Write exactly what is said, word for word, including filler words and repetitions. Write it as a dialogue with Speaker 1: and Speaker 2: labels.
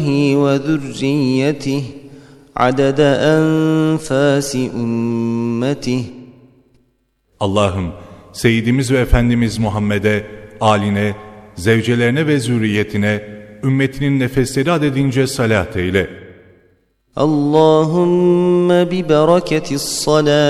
Speaker 1: وذريته عدد أنفاس أمته.
Speaker 2: Allah'ım, Seyyidimiz ve Efendimiz Muhammed'e, âline, zevcelerine ve zürriyetine, ümmetinin nefesleri adedince salat eyle.
Speaker 1: Allahümme bi bereketis salâ